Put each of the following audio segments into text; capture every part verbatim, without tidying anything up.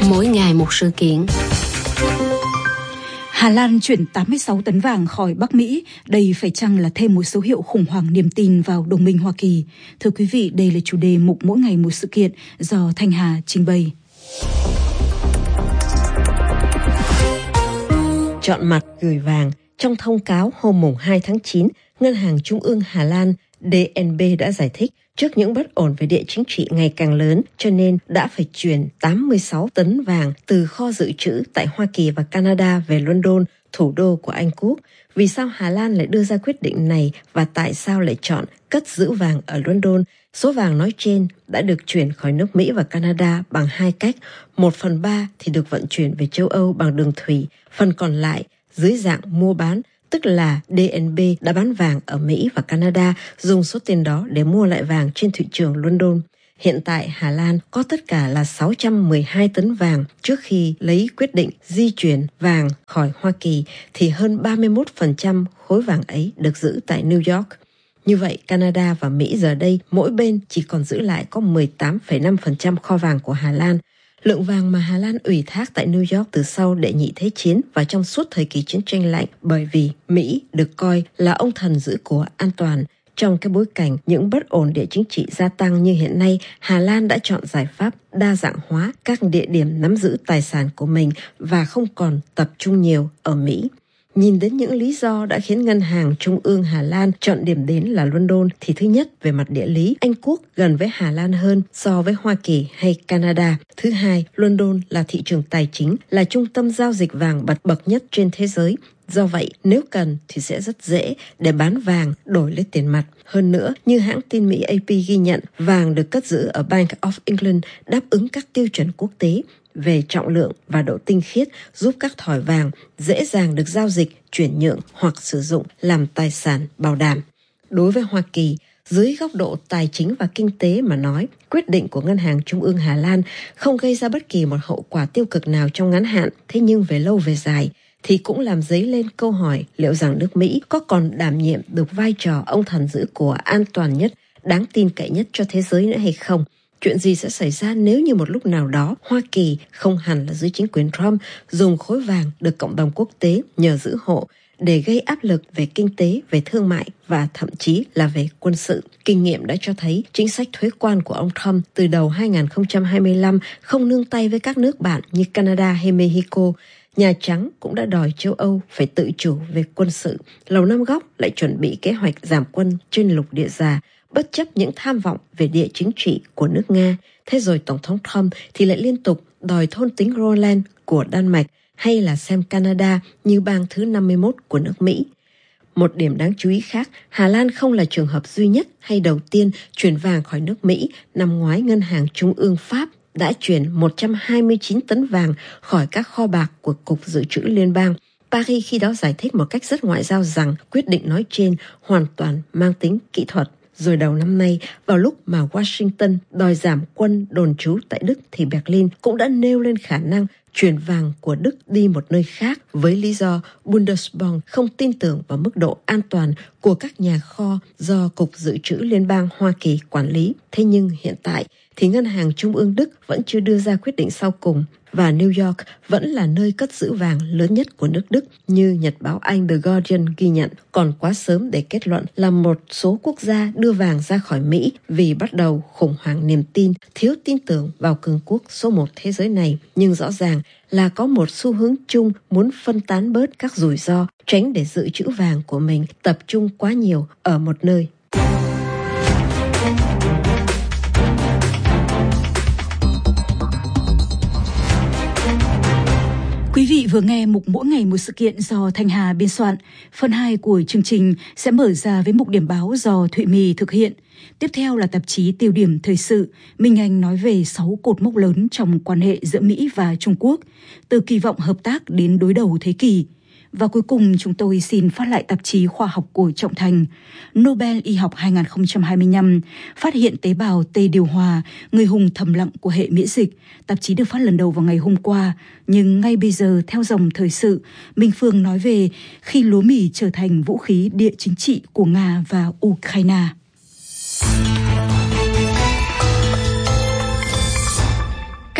mỗi ngày một sự kiện. Hà Lan chuyển tám mươi sáu tấn vàng khỏi Bắc Mỹ, đây phải chăng là thêm một dấu hiệu khủng hoảng niềm tin vào đồng minh Hoa Kỳ? Thưa quý vị, đây là chủ đề mục mỗi ngày một sự kiện do Thanh Hà trình bày. Chọn mặt gửi vàng. Trong thông cáo hôm mùng hai tháng chín, Ngân hàng Trung ương Hà Lan đê en bê đã giải thích trước những bất ổn về địa chính trị ngày càng lớn, cho nên đã phải chuyển tám mươi sáu tấn vàng từ kho dự trữ tại Hoa Kỳ và Canada về London, thủ đô của Anh Quốc. Vì sao Hà Lan lại đưa ra quyết định này và tại sao lại chọn cất giữ vàng ở London? Số vàng nói trên đã được chuyển khỏi nước Mỹ và Canada bằng hai cách. Một phần ba thì được vận chuyển về châu Âu bằng đường thủy, phần còn lại dưới dạng mua bán, tức là đê en bê đã bán vàng ở Mỹ và Canada, dùng số tiền đó để mua lại vàng trên thị trường London. Hiện tại, Hà Lan có tất cả là sáu trăm mười hai tấn vàng. Trước khi lấy quyết định di chuyển vàng khỏi Hoa Kỳ, thì hơn ba mươi mốt phần trăm khối vàng ấy được giữ tại New York. Như vậy, Canada và Mỹ giờ đây, mỗi bên chỉ còn giữ lại có mười tám phẩy năm phần trăm kho vàng của Hà Lan. Lượng vàng mà Hà Lan ủy thác tại New York từ sau Đệ nhị Thế chiến và trong suốt thời kỳ chiến tranh lạnh, bởi vì Mỹ được coi là ông thần giữ của an toàn. Trong cái bối cảnh những bất ổn địa chính trị gia tăng như hiện nay, Hà Lan đã chọn giải pháp đa dạng hóa các địa điểm nắm giữ tài sản của mình và không còn tập trung nhiều ở Mỹ. Nhìn đến những lý do đã khiến Ngân hàng Trung ương Hà Lan chọn điểm đến là London thì thứ nhất, về mặt địa lý, Anh Quốc gần với Hà Lan hơn so với Hoa Kỳ hay Canada. Thứ hai, London là thị trường tài chính, là trung tâm giao dịch vàng bật bậc nhất trên thế giới. Do vậy, nếu cần thì sẽ rất dễ để bán vàng đổi lấy tiền mặt. Hơn nữa, như hãng tin Mỹ a pê ghi nhận, vàng được cất giữ ở Bank of England đáp ứng các tiêu chuẩn quốc tế về trọng lượng và độ tinh khiết, giúp các thỏi vàng dễ dàng được giao dịch, chuyển nhượng hoặc sử dụng làm tài sản bảo đảm. Đối với Hoa Kỳ, dưới góc độ tài chính và kinh tế mà nói, quyết định của Ngân hàng Trung ương Hà Lan không gây ra bất kỳ một hậu quả tiêu cực nào trong ngắn hạn, thế nhưng về lâu về dài thì cũng làm dấy lên câu hỏi liệu rằng nước Mỹ có còn đảm nhiệm được vai trò ông thần giữ của an toàn nhất, đáng tin cậy nhất cho thế giới nữa hay không? Chuyện gì sẽ xảy ra nếu như một lúc nào đó Hoa Kỳ, không hẳn là dưới chính quyền Trump, dùng khối vàng được cộng đồng quốc tế nhờ giữ hộ để gây áp lực về kinh tế, về thương mại và thậm chí là về quân sự? Kinh nghiệm đã cho thấy chính sách thuế quan của ông Trump từ đầu hai không hai lăm không nương tay với các nước bạn như Canada hay Mexico. Nhà Trắng cũng đã đòi châu Âu phải tự chủ về quân sự. Lầu Năm Góc lại chuẩn bị kế hoạch giảm quân trên lục địa già, bất chấp những tham vọng về địa chính trị của nước Nga. Thế rồi Tổng thống Trump thì lại liên tục đòi thôn tính Groenland của Đan Mạch hay là xem Canada như bang thứ năm mươi mốt của nước Mỹ. Một điểm đáng chú ý khác, Hà Lan không là trường hợp duy nhất hay đầu tiên chuyển vàng khỏi nước Mỹ. Năm ngoái, Ngân hàng Trung ương Pháp đã chuyển một trăm hai mươi chín tấn vàng khỏi các kho bạc của Cục Dự trữ Liên bang. Paris khi đó giải thích một cách rất ngoại giao rằng quyết định nói trên hoàn toàn mang tính kỹ thuật. Rồi đầu năm nay, vào lúc mà Washington đòi giảm quân đồn trú tại Đức thì Berlin cũng đã nêu lên khả năng chuyển vàng của Đức đi một nơi khác với lý do Bundesbank không tin tưởng vào mức độ an toàn của các nhà kho do Cục Dự trữ Liên bang Hoa Kỳ quản lý. Thế nhưng hiện tại thì Ngân hàng Trung ương Đức vẫn chưa đưa ra quyết định sau cùng và New York vẫn là nơi cất giữ vàng lớn nhất của nước Đức như nhật báo Anh The Guardian ghi nhận. Còn quá sớm để kết luận là một số quốc gia đưa vàng ra khỏi Mỹ vì bắt đầu khủng hoảng niềm tin, thiếu tin tưởng vào cường quốc số một thế giới này. Nhưng rõ ràng là có một xu hướng chung muốn phân tán bớt các rủi ro, tránh để dự trữ vàng của mình tập trung quá nhiều ở một nơi. Quý vị vừa nghe mục mỗi ngày một sự kiện do Thanh Hà biên soạn. Phần hai của chương trình sẽ mở ra với mục điểm báo do Thụy My thực hiện. Tiếp theo là tạp chí Tiêu điểm thời sự. Minh Anh nói về sáu cột mốc lớn trong quan hệ giữa Mỹ và Trung Quốc, từ kỳ vọng hợp tác đến đối đầu thế kỷ. Và cuối cùng chúng tôi xin phát lại tạp chí khoa học của Trọng Thành. Nobel Y học hai không hai lăm phát hiện tế bào T điều hòa, người hùng thầm lặng của hệ miễn dịch. Tạp chí được phát lần đầu vào ngày hôm qua, nhưng ngay bây giờ theo dòng thời sự, Minh Phương nói về khi lúa mì trở thành vũ khí địa chính trị của Nga và Ukraine.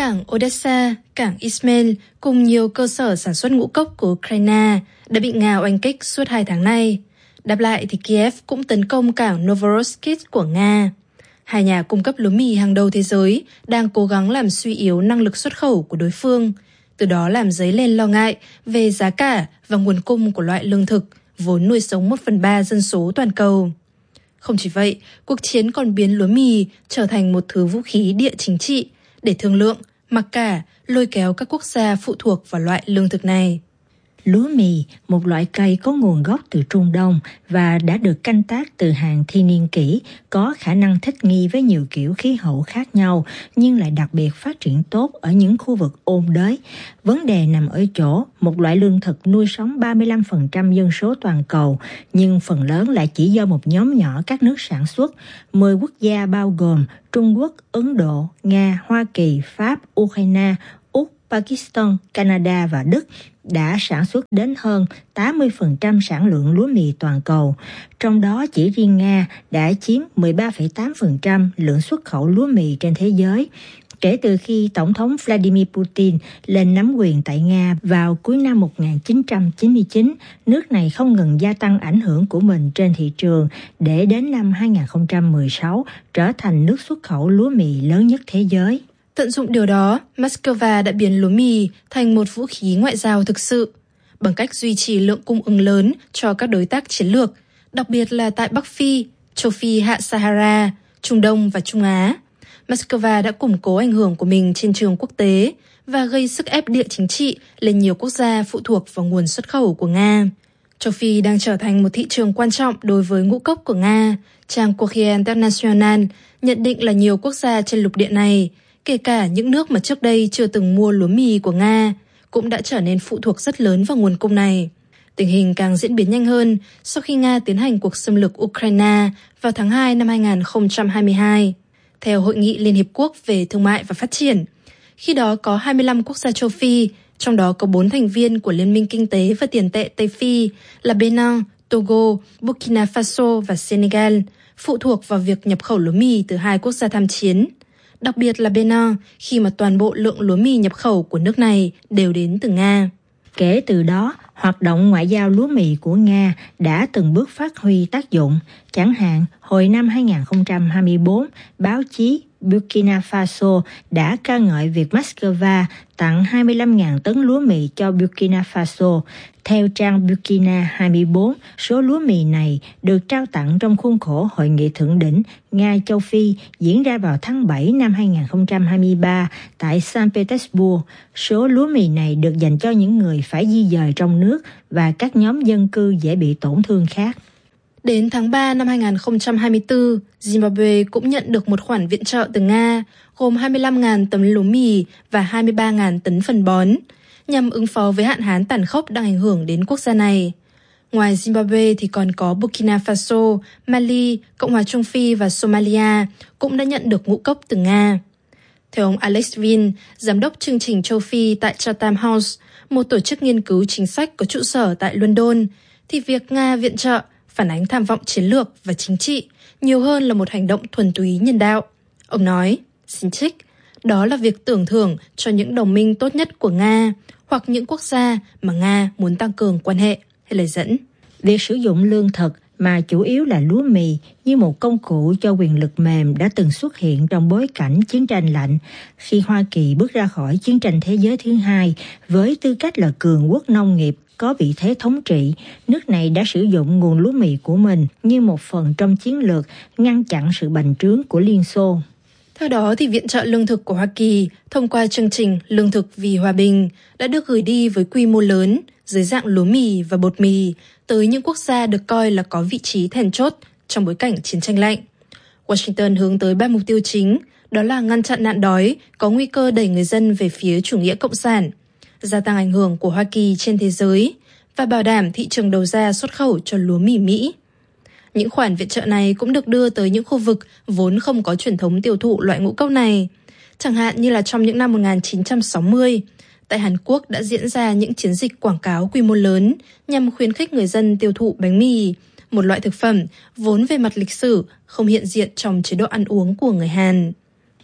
Cảng Odessa, cảng Izmail cùng nhiều cơ sở sản xuất ngũ cốc của Ukraine đã bị Nga oanh kích suốt hai tháng nay. Đáp lại thì Kiev cũng tấn công cảng Novorossiysk của Nga. Hai nhà cung cấp lúa mì hàng đầu thế giới đang cố gắng làm suy yếu năng lực xuất khẩu của đối phương, từ đó làm dấy lên lo ngại về giá cả và nguồn cung của loại lương thực, vốn nuôi sống một phần ba dân số toàn cầu. Không chỉ vậy, cuộc chiến còn biến lúa mì trở thành một thứ vũ khí địa chính trị để thương lượng, mặc cả, lôi kéo các quốc gia phụ thuộc vào loại lương thực này. Lúa mì, một loại cây có nguồn gốc từ Trung Đông và đã được canh tác từ hàng thiên niên kỷ, có khả năng thích nghi với nhiều kiểu khí hậu khác nhau, nhưng lại đặc biệt phát triển tốt ở những khu vực ôn đới. Vấn đề nằm ở chỗ, một loại lương thực nuôi sống ba mươi lăm phần trăm dân số toàn cầu, nhưng phần lớn lại chỉ do một nhóm nhỏ các nước sản xuất. mười quốc gia bao gồm Trung Quốc, Ấn Độ, Nga, Hoa Kỳ, Pháp, Ukraine, Úc, Pakistan, Canada và Đức đã sản xuất đến hơn tám mươi phần trăm sản lượng lúa mì toàn cầu. Trong đó chỉ riêng Nga đã chiếm mười ba phẩy tám phần trăm lượng xuất khẩu lúa mì trên thế giới. Kể từ khi Tổng thống Vladimir Putin lên nắm quyền tại Nga vào cuối năm một nghìn chín trăm chín mươi chín, nước này không ngừng gia tăng ảnh hưởng của mình trên thị trường để đến năm hai nghìn không trăm mười sáu trở thành nước xuất khẩu lúa mì lớn nhất thế giới. Tận dụng điều đó, Moscow đã biến lúa mì thành một vũ khí ngoại giao thực sự, bằng cách duy trì lượng cung ứng lớn cho các đối tác chiến lược, đặc biệt là tại Bắc Phi, châu Phi hạ Sahara, Trung Đông và Trung Á. Moscow đã củng cố ảnh hưởng của mình trên trường quốc tế và gây sức ép địa chính trị lên nhiều quốc gia phụ thuộc vào nguồn xuất khẩu của Nga. Châu Phi đang trở thành một thị trường quan trọng đối với ngũ cốc của Nga. Trang Courrier International nhận định là nhiều quốc gia trên lục địa này, kể cả những nước mà trước đây chưa từng mua lúa mì của Nga, cũng đã trở nên phụ thuộc rất lớn vào nguồn cung này. Tình hình càng diễn biến nhanh hơn sau khi Nga tiến hành cuộc xâm lược Ukraine vào tháng hai năm hai nghìn không trăm hai mươi hai. Theo Hội nghị Liên Hiệp Quốc về Thương mại và Phát triển, khi đó có hai mươi lăm quốc gia châu Phi, trong đó có bốn thành viên của Liên minh Kinh tế và Tiền tệ Tây Phi là Benin, Togo, Burkina Faso và Senegal, phụ thuộc vào việc nhập khẩu lúa mì từ hai quốc gia tham chiến. Đặc biệt là Benin, khi mà toàn bộ lượng lúa mì nhập khẩu của nước này đều đến từ Nga. Kể từ đó, hoạt động ngoại giao lúa mì của Nga đã từng bước phát huy tác dụng. Chẳng hạn, hồi năm hai nghìn không trăm hai mươi tư, báo chí Burkina Faso đã ca ngợi việc Moscow tặng hai mươi lăm nghìn tấn lúa mì cho Burkina Faso. Theo trang Burkina hai mươi tư, số lúa mì này được trao tặng trong khuôn khổ Hội nghị thượng đỉnh Nga-Châu Phi diễn ra vào tháng bảy năm hai nghìn không trăm hai mươi ba tại Saint Petersburg. Số lúa mì này được dành cho những người phải di dời trong nước và các nhóm dân cư dễ bị tổn thương khác. Đến tháng ba năm hai nghìn không trăm hai mươi tư, Zimbabwe cũng nhận được một khoản viện trợ từ Nga, gồm hai mươi lăm nghìn tấn lúa mì và hai mươi ba nghìn tấn phân bón, nhằm ứng phó với hạn hán tàn khốc đang ảnh hưởng đến quốc gia này. Ngoài Zimbabwe thì còn có Burkina Faso, Mali, Cộng hòa Trung Phi và Somalia cũng đã nhận được ngũ cốc từ Nga. Theo ông Alex Vin, giám đốc chương trình châu Phi tại Chatham House, một tổ chức nghiên cứu chính sách có trụ sở tại London, thì việc Nga viện trợ phản ánh tham vọng chiến lược và chính trị nhiều hơn là một hành động thuần túy nhân đạo. Ông nói, xin trích, đó là việc tưởng thưởng cho những đồng minh tốt nhất của Nga hoặc những quốc gia mà Nga muốn tăng cường quan hệ, hay lời dẫn. Việc sử dụng lương thực mà chủ yếu là lúa mì như một công cụ cho quyền lực mềm đã từng xuất hiện trong bối cảnh chiến tranh lạnh. Khi Hoa Kỳ bước ra khỏi chiến tranh thế giới thứ hai với tư cách là cường quốc nông nghiệp có vị thế thống trị, nước này đã sử dụng nguồn lúa mì của mình như một phần trong chiến lược ngăn chặn sự bành trướng của Liên Xô. Theo đó, thì viện trợ lương thực của Hoa Kỳ thông qua chương trình Lương thực vì Hòa bình đã được gửi đi với quy mô lớn dưới dạng lúa mì và bột mì tới những quốc gia được coi là có vị trí then chốt trong bối cảnh chiến tranh lạnh. Washington hướng tới ba mục tiêu chính, đó là ngăn chặn nạn đói, có nguy cơ đẩy người dân về phía chủ nghĩa cộng sản, gia tăng ảnh hưởng của Hoa Kỳ trên thế giới và bảo đảm thị trường đầu ra xuất khẩu cho lúa mì Mỹ. Những khoản viện trợ này cũng được đưa tới những khu vực vốn không có truyền thống tiêu thụ loại ngũ cốc này. Chẳng hạn như là trong những năm một nghìn chín trăm sáu mươi, tại Hàn Quốc đã diễn ra những chiến dịch quảng cáo quy mô lớn nhằm khuyến khích người dân tiêu thụ bánh mì, một loại thực phẩm vốn về mặt lịch sử không hiện diện trong chế độ ăn uống của người Hàn.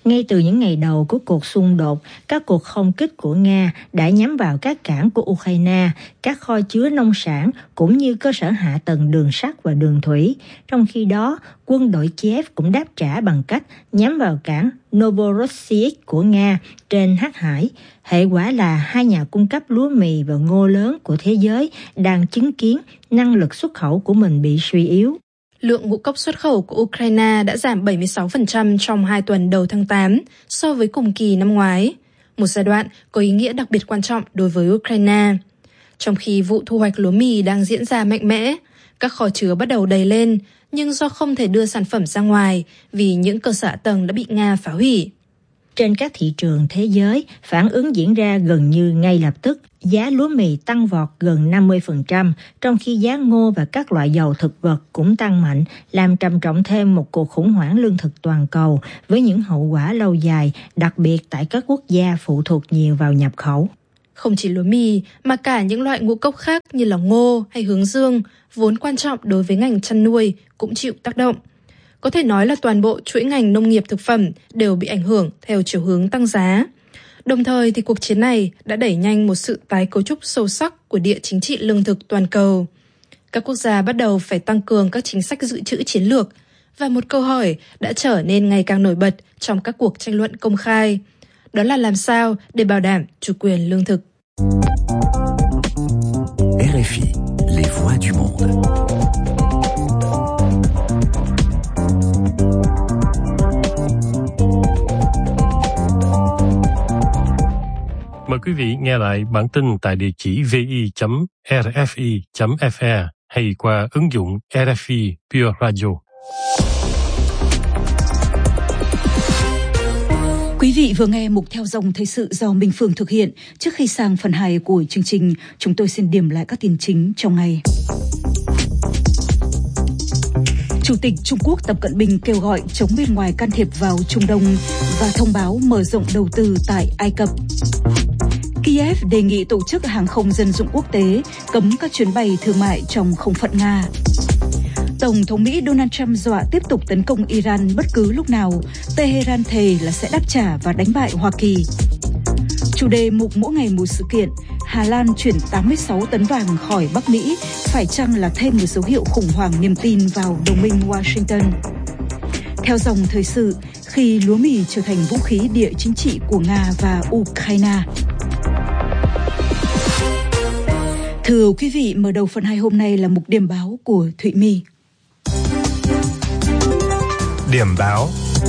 Ngay từ những ngày đầu của cuộc xung đột, các cuộc không kích của Nga đã nhắm vào các cảng của Ukraine, các kho chứa nông sản cũng như cơ sở hạ tầng đường sắt và đường thủy. Trong khi đó, quân đội Kiev cũng đáp trả bằng cách nhắm vào cảng Novorossiysk của Nga trên Hắc Hải. Hệ quả là hai nhà cung cấp lúa mì và ngô lớn của thế giới đang chứng kiến năng lực xuất khẩu của mình bị suy yếu. Lượng ngũ cốc xuất khẩu của Ukraine đã giảm bảy mươi sáu phần trăm trong hai tuần đầu tháng tám so với cùng kỳ năm ngoái, một giai đoạn có ý nghĩa đặc biệt quan trọng đối với Ukraine. Trong khi vụ thu hoạch lúa mì đang diễn ra mạnh mẽ, các kho chứa bắt đầu đầy lên, nhưng do không thể đưa sản phẩm ra ngoài vì những cơ sở hạ tầng đã bị Nga phá hủy. Trên các thị trường thế giới, phản ứng diễn ra gần như ngay lập tức. Giá lúa mì tăng vọt gần năm mươi phần trăm, trong khi giá ngô và các loại dầu thực vật cũng tăng mạnh, làm trầm trọng thêm một cuộc khủng hoảng lương thực toàn cầu với những hậu quả lâu dài, đặc biệt tại các quốc gia phụ thuộc nhiều vào nhập khẩu. Không chỉ lúa mì, mà cả những loại ngũ cốc khác như là ngô hay hướng dương, vốn quan trọng đối với ngành chăn nuôi, cũng chịu tác động. Có thể nói là toàn bộ chuỗi ngành nông nghiệp thực phẩm đều bị ảnh hưởng theo chiều hướng tăng giá. Đồng thời thì cuộc chiến này đã đẩy nhanh một sự tái cấu trúc sâu sắc của địa chính trị lương thực toàn cầu. Các quốc gia bắt đầu phải tăng cường các chính sách dự trữ chiến lược, và một câu hỏi đã trở nên ngày càng nổi bật trong các cuộc tranh luận công khai. Đó là làm sao để bảo đảm chủ quyền lương thực. R F I, les voix du monde. Mời quý vị nghe lại bản tin tại địa chỉ vi chấm r f i chấm f r hay qua ứng dụng R F I Pure Radio. Quý vị vừa nghe mục theo dòng thời sự do Minh Phương thực hiện. Trước khi sang phần hai của chương trình, chúng tôi xin điểm lại các tin chính trong ngày. Chủ tịch Trung Quốc Tập Cận Bình kêu gọi chống bên ngoài can thiệp vào Trung Đông và thông báo mở rộng đầu tư tại Ai Cập. Kiev đề nghị tổ chức hàng không dân dụng quốc tế cấm các chuyến bay thương mại trong không phận Nga. Tổng thống Mỹ Donald Trump dọa tiếp tục tấn công Iran bất cứ lúc nào. Tehran thề là sẽ đáp trả và đánh bại Hoa Kỳ. Chủ đề mục mỗi ngày một sự kiện, Hà Lan chuyển tám mươi sáu tấn vàng khỏi Bắc Mỹ, phải chăng là thêm một dấu hiệu khủng hoảng niềm tin vào đồng minh Washington? Theo dòng thời sự, khi lúa mì trở thành vũ khí địa chính trị của Nga và Ukraine. Thưa quý vị, mở đầu phần hai hôm nay là mục điểm báo của Thụy My. Điểm báo.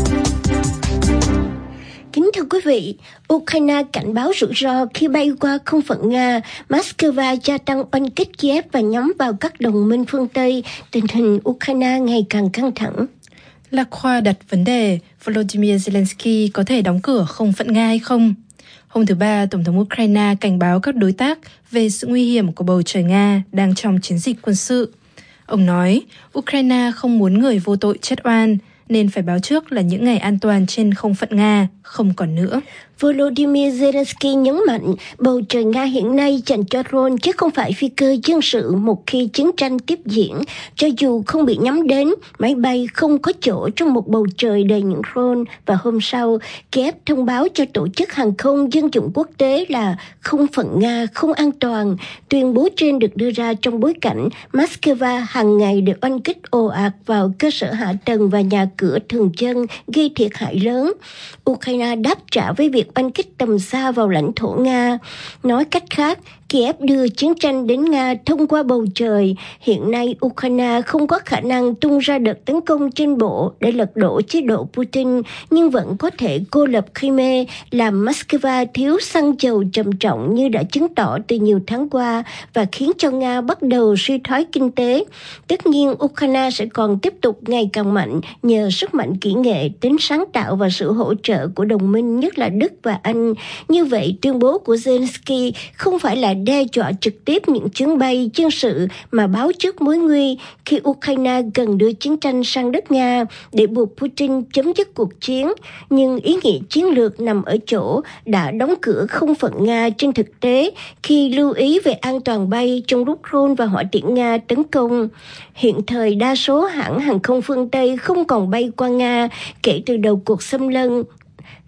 Kính thưa quý vị, Ukraine cảnh báo rủi ro khi bay qua không phận Nga. Moscow gia tăng oanh kích Kiev và nhắm vào các đồng minh phương Tây. Tình hình Ukraine ngày càng căng thẳng. La Croix đặt vấn đề Volodymyr Zelensky có thể đóng cửa không phận Nga hay không? Hôm thứ Ba, Tổng thống Ukraine cảnh báo các đối tác về sự nguy hiểm của bầu trời Nga đang trong chiến dịch quân sự. Ông nói, Ukraine không muốn người vô tội chết oan, nên phải báo trước là những ngày an toàn trên không phận Nga không còn nữa. Volodymyr Zelensky nhấn mạnh bầu trời Nga hiện nay dành cho drone chứ không phải phi cơ dân sự một khi chiến tranh tiếp diễn. Cho dù không bị nhắm đến, máy bay không có chỗ trong một bầu trời đầy những drone. Và hôm sau, Kiev thông báo cho Tổ chức Hàng không Dân dụng Quốc tế là không phận Nga không an toàn. Tuyên bố trên được đưa ra trong bối cảnh Moscow hàng ngày được oanh kích ồ ạt vào cơ sở hạ tầng và nhà cửa thường dân gây thiệt hại lớn. Ukraine đáp trả với việc oanh kích tầm xa vào lãnh thổ Nga. Nói cách khác, Kiev đưa chiến tranh đến Nga thông qua bầu trời. Hiện nay, Ukraine không có khả năng tung ra đợt tấn công trên bộ để lật đổ chế độ Putin, nhưng vẫn có thể cô lập Crimea, làm Moscow thiếu xăng dầu trầm trọng như đã chứng tỏ từ nhiều tháng qua và khiến cho Nga bắt đầu suy thoái kinh tế. Tất nhiên, Ukraine sẽ còn tiếp tục ngày càng mạnh nhờ sức mạnh kỹ nghệ, tính sáng tạo và sự hỗ trợ của đồng minh, nhất là Đức và Anh. Như vậy, tuyên bố của Zelensky không phải là đe dọa trực tiếp những chuyến bay dân sự mà báo trước mối nguy khi Ukraine cần đưa chiến tranh sang đất Nga để buộc Putin chấm dứt cuộc chiến. Nhưng ý nghĩa chiến lược nằm ở chỗ đã đóng cửa không phận Nga trên thực tế khi lưu ý về an toàn bay trong lúc drone và hỏa tiễn Nga tấn công. Hiện thời đa số hãng hàng không phương Tây không còn bay qua Nga kể từ đầu cuộc xâm lấn.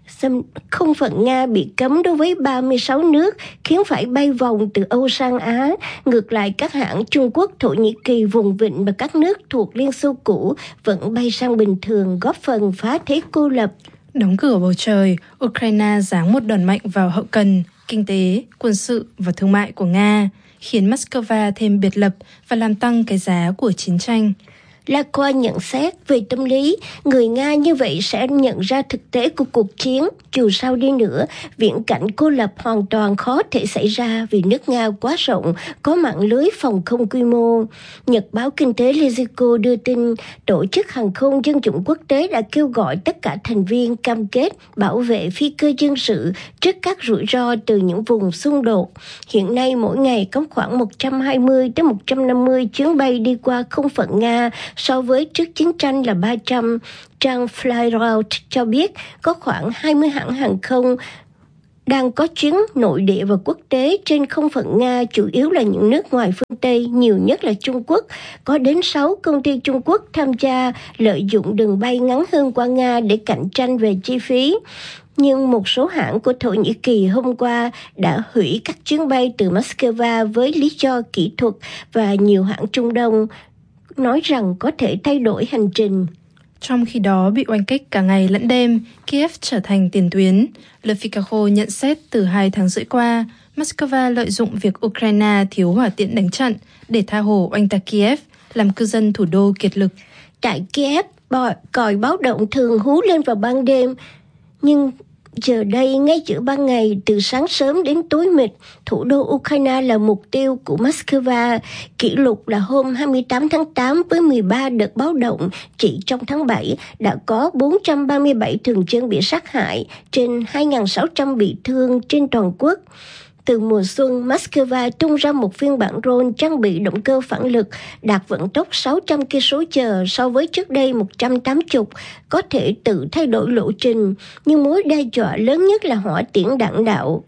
xâm không phận Nga bị cấm đối với ba mươi sáu nước, khiến phải bay vòng từ Âu sang Á. Ngược lại, các hãng Trung Quốc, Thổ Nhĩ Kỳ, vùng vịnh và các nước thuộc Liên Xô cũ vẫn bay sang bình thường, góp phần phá thế cô lập. Đóng cửa bầu trời, Ukraine giáng một đòn mạnh vào hậu cần, kinh tế, quân sự và thương mại của Nga, khiến Moscow thêm biệt lập và làm tăng cái giá của chiến tranh. Lacroix nhận xét về tâm lý, người Nga như vậy sẽ nhận ra thực tế của cuộc chiến. Dù sao đi nữa, viễn cảnh cô lập hoàn toàn khó thể xảy ra vì nước Nga quá rộng, có mạng lưới phòng không quy mô. Nhật báo Kinh tế Lezico đưa tin, Tổ chức Hàng không Dân dụng Quốc tế đã kêu gọi tất cả thành viên cam kết bảo vệ phi cơ dân sự trước các rủi ro từ những vùng xung đột. Hiện nay, mỗi ngày có khoảng một trăm hai mươi đến một trăm năm mươi chuyến bay đi qua không phận Nga, so với trước chiến tranh là ba trăm. Trang Flyroute cho biết có khoảng hai mươi hãng hàng không đang có chuyến nội địa và quốc tế trên không phận Nga, chủ yếu là những nước ngoài phương Tây, nhiều nhất là Trung Quốc. Có đến sáu công ty Trung Quốc tham gia lợi dụng đường bay ngắn hơn qua Nga để cạnh tranh về chi phí. Nhưng một số hãng của Thổ Nhĩ Kỳ hôm qua đã hủy các chuyến bay từ Moscow với lý do kỹ thuật, và nhiều hãng Trung Đông nói rằng có thể thay đổi hành trình. Trong khi đó, bị oanh kích cả ngày lẫn đêm, Kiev trở thành tiền tuyến. Le Figaro nhận xét từ hai tháng rưỡi qua, Moscow lợi dụng việc Ukraine thiếu hỏa tiễn đánh trận để tha hồ oanh tạc Kiev, làm cư dân thủ đô kiệt lực. Tại Kiev, còi báo động thường hú lên vào ban đêm, nhưng giờ đây, ngay giữa ban ngày, từ sáng sớm đến tối mịt, thủ đô Ukraine là mục tiêu của Moscow. Kỷ lục là hôm hai mươi tám tháng tám với mười ba đợt báo động. Chỉ trong tháng bảy đã có bốn trăm ba mươi bảy thường dân bị sát hại, trên hai nghìn sáu trăm bị thương trên toàn quốc. Từ mùa xuân, Moscow tung ra một phiên bản drone trang bị động cơ phản lực đạt vận tốc sáu trăm ki lô mét giờ so với trước đây một trăm tám mươi, có thể tự thay đổi lộ trình, nhưng mối đe dọa lớn nhất là hỏa tiễn đạn đạo.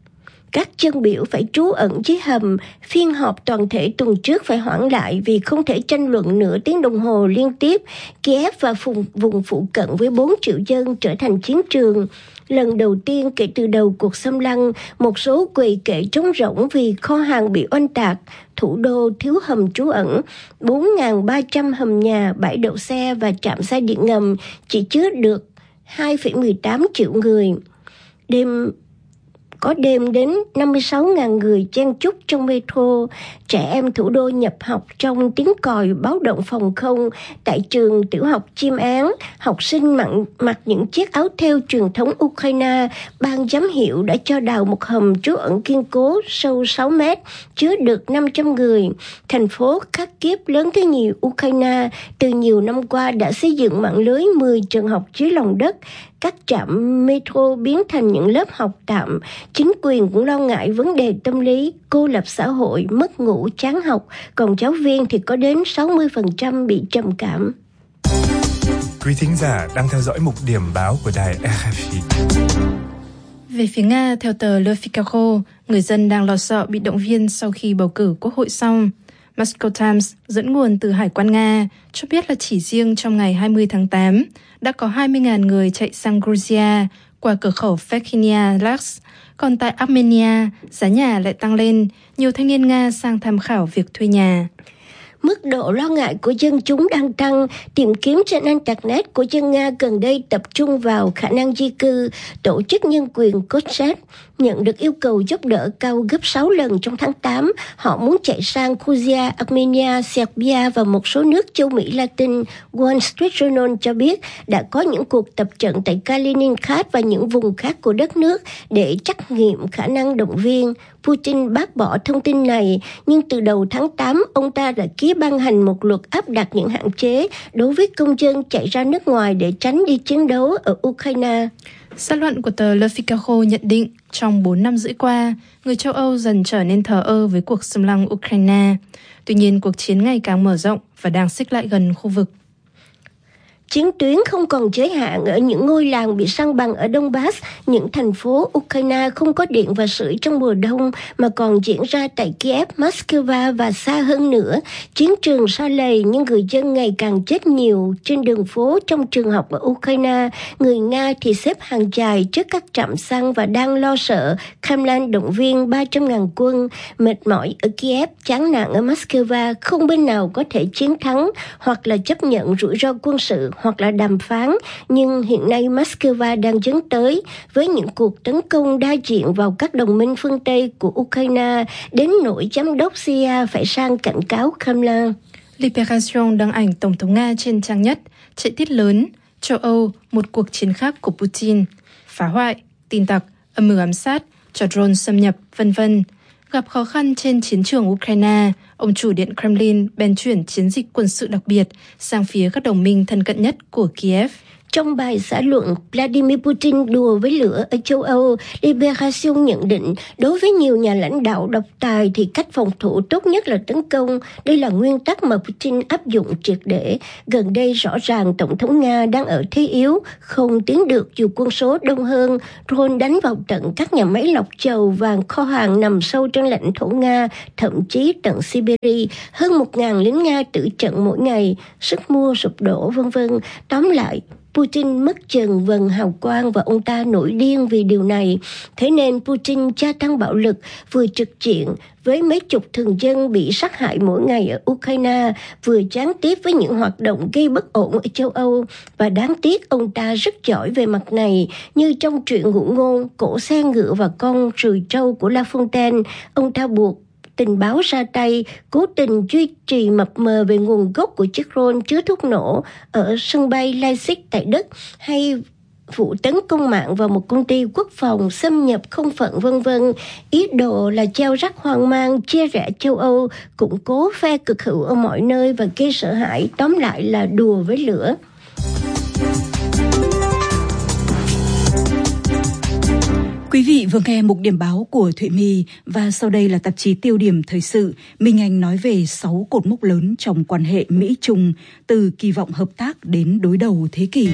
Các dân biểu phải trú ẩn dưới hầm, phiên họp toàn thể tuần trước phải hoãn lại vì không thể tranh luận nửa tiếng đồng hồ liên tiếp. Kiev và vùng, vùng phụ cận với bốn triệu dân trở thành chiến trường. Lần đầu tiên kể từ đầu cuộc xâm lăng, một số quầy kệ trống rỗng vì kho hàng bị oanh tạc. Thủ đô thiếu hầm trú ẩn, bốn nghìn ba trăm hầm nhà, bãi đậu xe và trạm xe điện ngầm chỉ chứa được hai phẩy mười tám triệu người. Đêm Có đêm đến năm mươi sáu nghìn người chen chúc trong metro. Trẻ em thủ đô nhập học trong tiếng còi báo động phòng không. Tại trường tiểu học Chim Án, học sinh mặc, mặc những chiếc áo thêu truyền thống Ukraine. Ban giám hiệu đã cho đào một hầm trú ẩn kiên cố sâu sáu mét, chứa được năm trăm người. Thành phố Kharkiv lớn thứ nhì Ukraine từ nhiều năm qua đã xây dựng mạng lưới mười trường học dưới lòng đất. Các trạm metro biến thành những lớp học tạm. Chính quyền cũng lo ngại vấn đề tâm lý, cô lập xã hội, mất ngủ, chán học. Còn giáo viên thì có đến sáu mươi phần trăm bị trầm cảm. Quý thính giả đang theo dõi mục điểm báo của đài rờ ép i. Về phía Nga, theo tờ Le Figaro, người dân đang lo sợ bị động viên sau khi bầu cử quốc hội xong. Moscow Times dẫn nguồn từ Hải quan Nga cho biết là chỉ riêng trong ngày hai mươi tháng tám đã có hai mươi nghìn người chạy sang Georgia qua cửa khẩu Verkhinya-Laks. Còn tại Armenia, giá nhà lại tăng lên, nhiều thanh niên Nga sang tham khảo việc thuê nhà. Mức độ lo ngại của dân chúng đang tăng. Tìm kiếm trên Internet của dân Nga gần đây tập trung vào khả năng di cư. Tổ chức nhân quyền Kotset nhận được yêu cầu giúp đỡ cao gấp sáu lần trong tháng tám. Họ muốn chạy sang Georgia, Armenia, Serbia và một số nước châu Mỹ Latin. Wall Street Journal cho biết đã có những cuộc tập trận tại Kaliningrad và những vùng khác của đất nước để trắc nghiệm khả năng động viên. Putin bác bỏ thông tin này, nhưng từ đầu tháng tám, ông ta đã ký ban hành một luật áp đặt những hạn chế đối với công dân chạy ra nước ngoài để tránh đi chiến đấu ở Ukraine. Xã luận của tờ Le Figaro nhận định, trong bốn năm rưỡi qua, người châu Âu dần trở nên thờ ơ với cuộc xâm lăng Ukraine. Tuy nhiên, cuộc chiến ngày càng mở rộng và đang xích lại gần khu vực. Chiến tuyến không còn giới hạn ở những ngôi làng bị san bằng ở Donbass, những thành phố Ukraine không có điện và sưởi trong mùa đông, mà còn diễn ra tại Kiev, Moscow và xa hơn nữa. Chiến trường sa lầy nhưng người dân ngày càng chết nhiều trên đường phố, trong trường học ở Ukraine. Người Nga thì xếp hàng dài trước các trạm xăng và đang lo sợ Kremlin động viên ba trăm ngàn quân. Mệt mỏi ở Kiev, chán nản ở Moscow, không bên nào có thể chiến thắng, hoặc là chấp nhận rủi ro quân sự hoặc là đàm phán. Nhưng hiện nay Moscow đang dấn tới với những cuộc tấn công đa diện vào các đồng minh phương Tây của Ukraine, đến nỗi giám đốc xê i a phải sang cảnh cáo Kremlin. Libération đăng ảnh Tổng thống Nga trên trang nhất, chạy tiết lớn, châu Âu, một cuộc chiến khác của Putin, phá hoại, tin tặc, âm mưu ám sát, cho drone xâm nhập, vân vân. Gặp khó khăn trên chiến trường Ukraine, ông chủ điện Kremlin bèn chuyển chiến dịch quân sự đặc biệt sang phía các đồng minh thân cận nhất của Kiev. Trong bài xã luận Vladimir Putin đùa với lửa ở châu Âu, Libération nhận định đối với nhiều nhà lãnh đạo độc tài thì cách phòng thủ tốt nhất là tấn công. Đây là nguyên tắc mà Putin áp dụng triệt để. Gần đây rõ ràng Tổng thống Nga đang ở thế yếu, không tiến được dù quân số đông hơn. Drone đánh vào tận các nhà máy lọc dầu và kho hàng nằm sâu trong lãnh thổ Nga, thậm chí tận Siberia. Hơn một ngàn lính Nga tử trận mỗi ngày, sức mua sụp đổ, vân vân. Tóm lại, Putin mất dần vầng hào quang và ông ta nổi điên vì điều này. Thế nên Putin gia tăng bạo lực, vừa trực diện với mấy chục thường dân bị sát hại mỗi ngày ở Ukraine, vừa gián tiếp với những hoạt động gây bất ổn ở châu Âu. Và đáng tiếc ông ta rất giỏi về mặt này, như trong truyện ngụ ngôn Cổ xe ngựa và con rùi trâu của La Fontaine, ông ta buộc tình báo ra tay, cố tình duy trì mập mờ về nguồn gốc của chiếc drone chứa thuốc nổ ở sân bay Leipzig tại Đức, hay vụ tấn công mạng vào một công ty quốc phòng, xâm nhập không phận, vân vân. Ý đồ là gieo rắc hoang mang, chia rẽ châu Âu, củng cố phe cực hữu ở mọi nơi và gây sợ hãi. Tóm lại là đùa với lửa. Quý vị vừa nghe mục điểm báo của Thụy My, và sau đây là tạp chí Tiêu điểm thời sự. Minh Anh nói về sáu cột mốc lớn trong quan hệ Mỹ-Trung, từ kỳ vọng hợp tác đến đối đầu thế kỷ.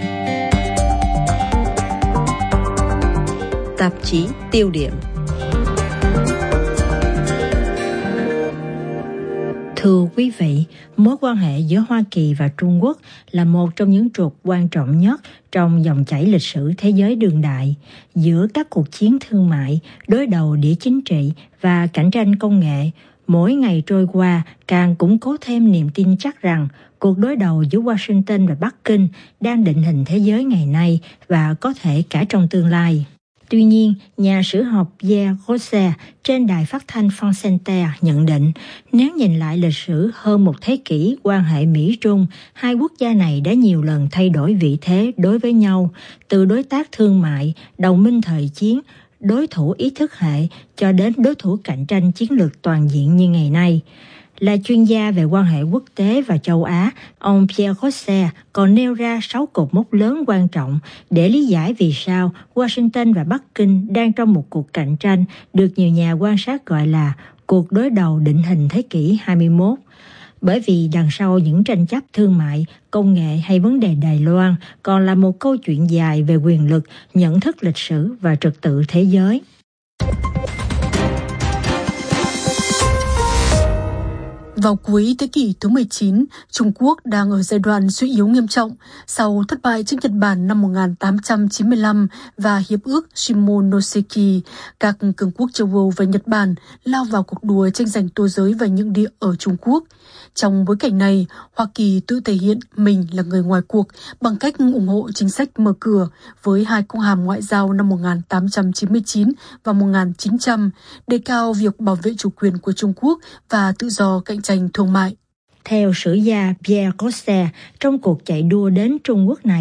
Tạp chí Tiêu điểm. Thưa quý vị, mối quan hệ giữa Hoa Kỳ và Trung Quốc là một trong những trục quan trọng nhất trong dòng chảy lịch sử thế giới đương đại. Giữa các cuộc chiến thương mại, đối đầu địa chính trị và cạnh tranh công nghệ, mỗi ngày trôi qua càng củng cố thêm niềm tin chắc rằng cuộc đối đầu giữa Washington và Bắc Kinh đang định hình thế giới ngày nay và có thể cả trong tương lai. Tuy nhiên, nhà sử học Pierre Rosset trên đài phát thanh France Inter nhận định, nếu nhìn lại lịch sử hơn một thế kỷ quan hệ Mỹ-Trung, hai quốc gia này đã nhiều lần thay đổi vị thế đối với nhau, từ đối tác thương mại, đồng minh thời chiến, đối thủ ý thức hệ, cho đến đối thủ cạnh tranh chiến lược toàn diện như ngày nay. Là chuyên gia về quan hệ quốc tế và châu Á, ông Pierre Rosset còn nêu ra sáu cột mốc lớn quan trọng để lý giải vì sao Washington và Bắc Kinh đang trong một cuộc cạnh tranh được nhiều nhà quan sát gọi là cuộc đối đầu định hình thế kỷ hai mươi mốt. Bởi vì đằng sau những tranh chấp thương mại, công nghệ hay vấn đề Đài Loan còn là một câu chuyện dài về quyền lực, nhận thức lịch sử và trật tự thế giới. Vào cuối thế kỷ thứ mười chín, Trung Quốc đang ở giai đoạn suy yếu nghiêm trọng sau thất bại trước Nhật Bản năm một nghìn tám trăm chín mươi lăm và Hiệp ước Shimonoseki. Các cường quốc châu Âu và Nhật Bản lao vào cuộc đua tranh giành tô giới và những địa ở Trung Quốc. Trong bối cảnh này, Hoa Kỳ tự thể hiện mình là người ngoài cuộc bằng cách ủng hộ chính sách mở cửa với hai công hàm ngoại giao năm một nghìn tám trăm chín mươi chín và một nghìn chín trăm, đề cao việc bảo vệ chủ quyền của Trung Quốc và tự do cạnh tranh thương mại. Theo sử gia Pierre Rosset, trong cuộc chạy đua đến Trung Quốc này,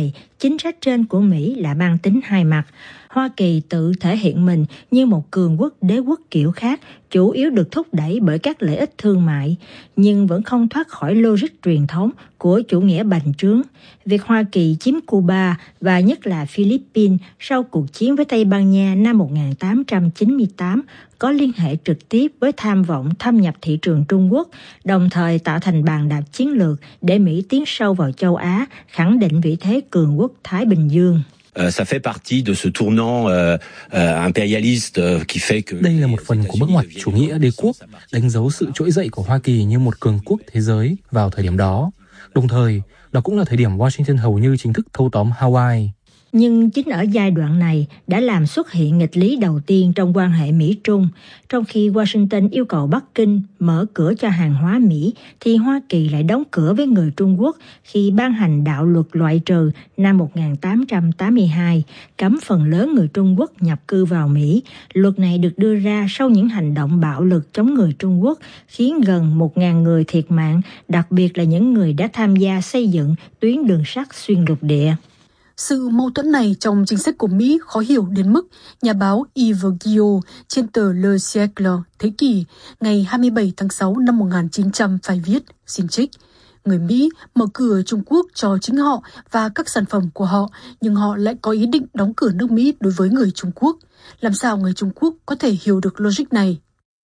chính sách trên của Mỹ là mang tính hai mặt. Hoa Kỳ tự thể hiện mình như một cường quốc đế quốc kiểu khác, chủ yếu được thúc đẩy bởi các lợi ích thương mại, nhưng vẫn không thoát khỏi logic truyền thống của chủ nghĩa bành trướng. Việc Hoa Kỳ chiếm Cuba và nhất là Philippines sau cuộc chiến với Tây Ban Nha năm một nghìn tám trăm chín mươi tám có liên hệ trực tiếp với tham vọng thâm nhập thị trường Trung Quốc, đồng thời tạo thành bàn đạp chiến lược để Mỹ tiến sâu vào châu Á, khẳng định vị thế cường quốc Thái Bình Dương. Uh, ça fait partie de ce tournant uh, uh, impérialiste uh, qui fait que... Đây là một phần của bước ngoặt chủ nghĩa đế quốc, đánh dấu sự trỗi dậy của Hoa Kỳ như một cường quốc thế giới vào thời điểm đó. Đồng thời, đó cũng là thời điểm Washington hầu như chính thức thâu tóm Hawaii. Nhưng chính ở giai đoạn này đã làm xuất hiện nghịch lý đầu tiên trong quan hệ Mỹ-Trung. Trong khi Washington yêu cầu Bắc Kinh mở cửa cho hàng hóa Mỹ, thì Hoa Kỳ lại đóng cửa với người Trung Quốc khi ban hành đạo luật loại trừ năm một nghìn tám trăm tám mươi hai, cấm phần lớn người Trung Quốc nhập cư vào Mỹ. Luật này được đưa ra sau những hành động bạo lực chống người Trung Quốc, khiến gần một nghìn người thiệt mạng, đặc biệt là những người đã tham gia xây dựng tuyến đường sắt xuyên lục địa. Sự mâu thuẫn này trong chính sách của Mỹ khó hiểu đến mức nhà báo Yves Guillot trên tờ Le Siècle Thế kỷ ngày hai mươi bảy tháng sáu năm một nghìn chín trăm phải viết, xin trích: người Mỹ mở cửa Trung Quốc cho chính họ và các sản phẩm của họ, nhưng họ lại có ý định đóng cửa nước Mỹ đối với người Trung Quốc. Làm sao người Trung Quốc có thể hiểu được logic này?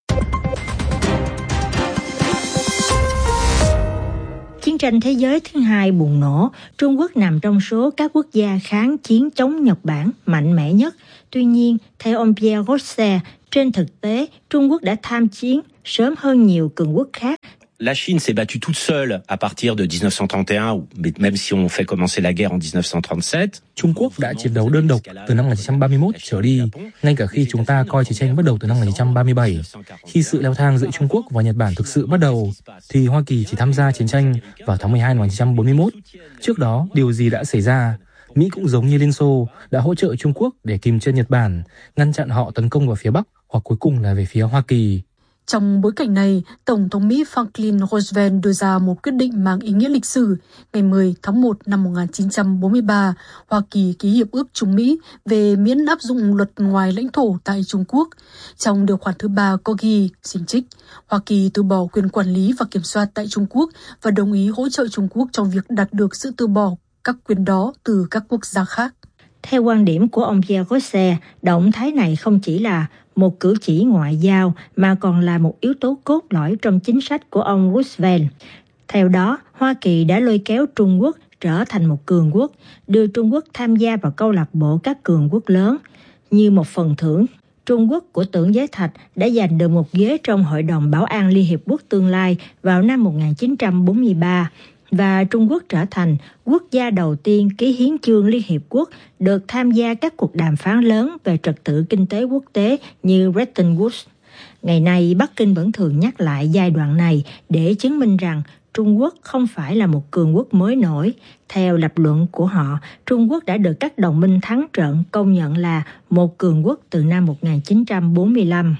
Chiến tranh thế giới thứ hai bùng nổ, Trung Quốc nằm trong số các quốc gia kháng chiến chống Nhật Bản mạnh mẽ nhất. Tuy nhiên, theo ông Pierre Rosset, trên thực tế, Trung Quốc đã tham chiến sớm hơn nhiều cường quốc khác. La Chine s'est battue toute seule à partir de dix-neuf cent trente et un, mais même si on fait commencer la guerre en dix-neuf cent trente-sept. Trung Quốc đã chiến đấu đơn độc từ năm một nghìn chín trăm ba mươi mốt trở đi, ngay cả khi chúng ta coi chiến tranh bắt đầu từ năm một nghìn chín trăm ba mươi bảy. Khi sự leo thang giữa Trung Quốc và Nhật Bản thực sự bắt đầu, thì Hoa Kỳ chỉ tham gia chiến tranh vào tháng mười hai năm một nghìn chín trăm bốn mươi mốt. Trước đó, điều gì đã xảy ra? Mỹ cũng giống như Liên Xô, đã hỗ trợ Trung Quốc để kìm chân Nhật Bản, ngăn chặn họ tấn công vào phía Bắc hoặc cuối cùng là về phía Hoa Kỳ. Trong bối cảnh này, Tổng thống Mỹ Franklin Roosevelt đưa ra một quyết định mang ý nghĩa lịch sử. Ngày mười tháng một năm một nghìn chín trăm bốn mươi ba, Hoa Kỳ ký hiệp ước Trung Mỹ về miễn áp dụng luật ngoài lãnh thổ tại Trung Quốc. Trong điều khoản thứ ba có ghi, xin trích, Hoa Kỳ từ bỏ quyền quản lý và kiểm soát tại Trung Quốc và đồng ý hỗ trợ Trung Quốc trong việc đạt được sự từ bỏ các quyền đó từ các quốc gia khác. Theo quan điểm của ông Pierre Rosset, động thái này không chỉ là một cử chỉ ngoại giao mà còn là một yếu tố cốt lõi trong chính sách của ông Roosevelt. Theo đó, Hoa Kỳ đã lôi kéo Trung Quốc trở thành một cường quốc, đưa Trung Quốc tham gia vào câu lạc bộ các cường quốc lớn. Như một phần thưởng, Trung Quốc của Tưởng Giới Thạch đã giành được một ghế trong Hội đồng Bảo an Liên Hiệp Quốc tương lai vào năm một nghìn chín trăm bốn mươi ba, và Trung Quốc trở thành quốc gia đầu tiên ký hiến chương Liên Hiệp Quốc được tham gia các cuộc đàm phán lớn về trật tự kinh tế quốc tế như Bretton Woods. Ngày nay, Bắc Kinh vẫn thường nhắc lại giai đoạn này để chứng minh rằng Trung Quốc không phải là một cường quốc mới nổi. Theo lập luận của họ, Trung Quốc đã được các đồng minh thắng trận công nhận là một cường quốc từ năm một nghìn chín trăm bốn mươi lăm.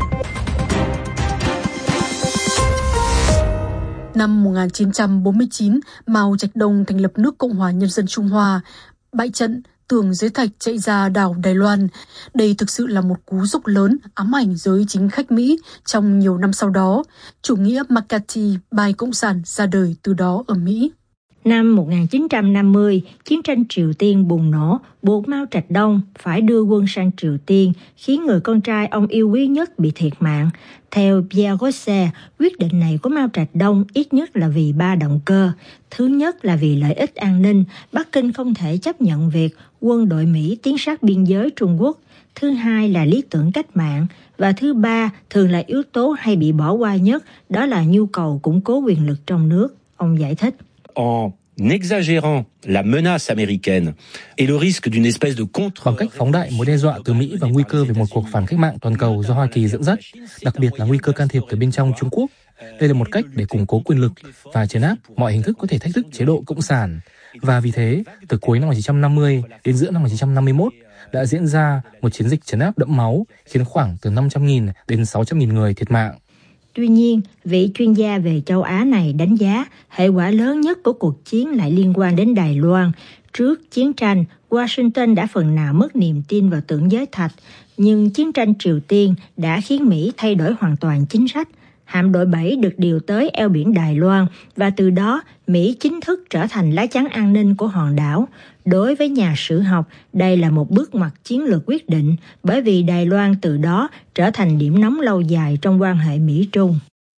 Năm một nghìn chín trăm bốn mươi chín, Mao Trạch Đông thành lập nước Cộng hòa Nhân dân Trung Hoa. Bại trận, Tưởng Giới Thạch chạy ra đảo Đài Loan. Đây thực sự là một cú sốc lớn ám ảnh giới chính khách Mỹ trong nhiều năm sau đó. Chủ nghĩa McCarthy, bài Cộng sản ra đời từ đó ở Mỹ. Năm một nghìn chín trăm năm mươi, chiến tranh Triều Tiên bùng nổ, buộc Mao Trạch Đông phải đưa quân sang Triều Tiên, khiến người con trai ông yêu quý nhất bị thiệt mạng. Theo Pierre Rosset, quyết định này của Mao Trạch Đông ít nhất là vì ba động cơ. Thứ nhất là vì lợi ích an ninh, Bắc Kinh không thể chấp nhận việc quân đội Mỹ tiến sát biên giới Trung Quốc. Thứ hai là lý tưởng cách mạng. Và thứ ba, thường là yếu tố hay bị bỏ qua nhất, đó là nhu cầu củng cố quyền lực trong nước. Ông giải thích. En exagérant la menace américaine et le risque d'une espèce de contre... Bằng cách phóng đại mối đe dọa từ Mỹ và nguy cơ về một cuộc phản cách mạng toàn cầu do Hoa Kỳ dẫn dắt, đặc biệt là nguy cơ can thiệp từ bên trong Trung Quốc. Đây là một cách để củng cố quyền lực và trấn áp mọi hình thức có thể thách thức chế độ cộng sản. Và vì thế, từ cuối năm một nghìn chín trăm năm mươi đến giữa năm một nghìn chín trăm năm mươi mốt, đã diễn ra một chiến dịch trấn áp đẫm máu, khiến khoảng từ năm trăm nghìn đến sáu trăm nghìn người thiệt mạng. Tuy nhiên, vị chuyên gia về châu Á này đánh giá hệ quả lớn nhất của cuộc chiến lại liên quan đến Đài Loan. Trước chiến tranh, Washington đã phần nào mất niềm tin vào tưởng giới thạch, nhưng chiến tranh Triều Tiên đã khiến Mỹ thay đổi hoàn toàn chính sách. Hạm đội bảy được điều tới eo biển Đài Loan và từ đó Mỹ chính thức trở thành lá chắn an ninh của hòn đảo. Đối với nhà sử học, đây là một bước ngoặt chiến lược quyết định bởi vì Đài Loan từ đó trở thành điểm nóng lâu dài trong quan hệ Mỹ-Trung.